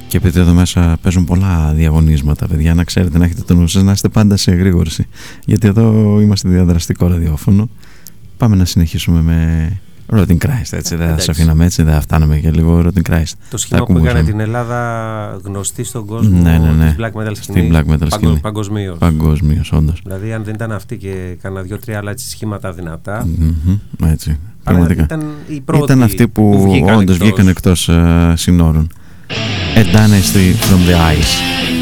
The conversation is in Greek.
Και επειδή εδώ μέσα παίζουν πολλά διαγωνίσματα, παιδιά, να ξέρετε, να έχετε το νου σας, να είστε πάντα σε εγρήγορση. Γιατί εδώ είμαστε διαδραστικό ραδιόφωνο. Πάμε να συνεχίσουμε με Rotting Christ, έτσι. Δεν θα σας αφήναμε έτσι, δεν θα φτάναμε και λίγο Rotting Christ. Το σχήμα που έκανε την Ελλάδα γνωστή στον κόσμο, ναι. της black metal σκηνής, παγκοσμίως. Παγκοσμίως, όντως. Δηλαδή, αν δεν ήταν αυτή και κάνα 2-3 άλλα σχήματα δυνατά. Έτσι. Πραγματικά. Ήταν αυτοί που όντως βγήκαν εκτός συνόρων. A Dynasty from the Ice.